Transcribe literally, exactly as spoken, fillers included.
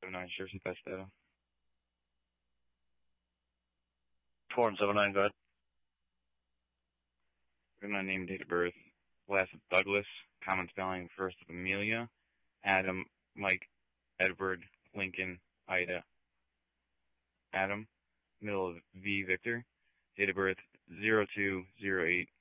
seven nine, share some best data. Four and seven nine, go ahead. We're going to name, date of birth, last of Douglas, common spelling, first of Amelia, Adam, Mike, Edward, Lincoln, Ida. Adam, middle of V, Victor, date of birth zero two zero eight